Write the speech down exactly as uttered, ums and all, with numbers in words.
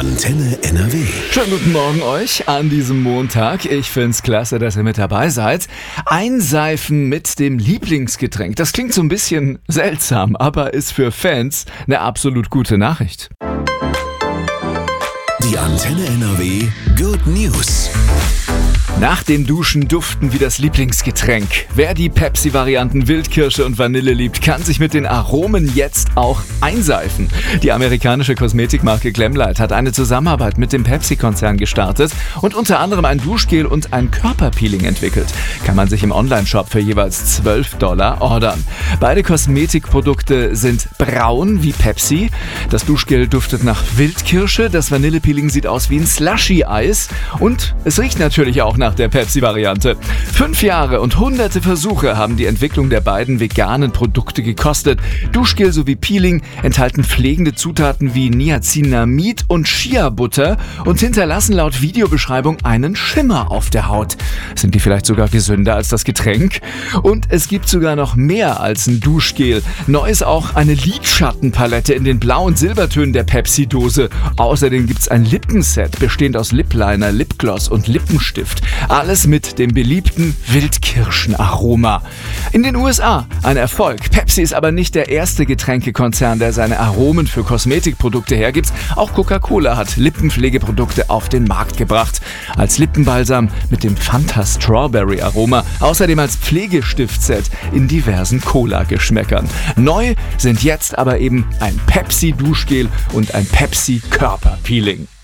Antenne N R W. Schönen guten Morgen euch an diesem Montag. Ich find's klasse, dass ihr mit dabei seid. Einseifen mit dem Lieblingsgetränk. Das klingt so ein bisschen seltsam, aber ist für Fans eine absolut gute Nachricht. Die Antenne N R W Good News. Nach dem Duschen duften wie das Lieblingsgetränk. Wer die Pepsi-Varianten Wildkirsche und Vanille liebt, kann sich mit den Aromen jetzt auch einseifen. Die amerikanische Kosmetikmarke Glamlite hat eine Zusammenarbeit mit dem Pepsi-Konzern gestartet und unter anderem ein Duschgel und ein Körperpeeling entwickelt. Kann man sich im Onlineshop für jeweils zwölf Dollar ordern. Beide Kosmetikprodukte sind braun wie Pepsi. Das Duschgel duftet nach Wildkirsche, das Vanillepeeling sieht aus wie ein Slushy-Eis und es riecht natürlich auch nach der Pepsi-Variante. Fünf Jahre und hunderte Versuche haben die Entwicklung der beiden veganen Produkte gekostet. Duschgel sowie Peeling enthalten pflegende Zutaten wie Niacinamid und Shea-Butter und hinterlassen laut Videobeschreibung einen Schimmer auf der Haut. Sind die vielleicht sogar gesünder als das Getränk? Und es gibt sogar noch mehr als ein Duschgel. Neu ist auch eine Lidschattenpalette in den Blau- und Silbertönen der Pepsi-Dose. Außerdem gibt es ein Lippenset bestehend aus Lip-Liner, Lipgloss und Lippenstift. Alles mit dem beliebten Wildkirschenaroma. In den U S A ein Erfolg. Pepsi ist aber nicht der erste Getränkekonzern, der seine Aromen für Kosmetikprodukte hergibt. Auch Coca-Cola hat Lippenpflegeprodukte auf den Markt gebracht. Als Lippenbalsam mit dem Fanta Strawberry Aroma. Außerdem als Pflegestiftset in diversen Cola-Geschmäckern. Neu sind jetzt aber eben ein Pepsi-Duschgel und ein Pepsi-Körperpeeling.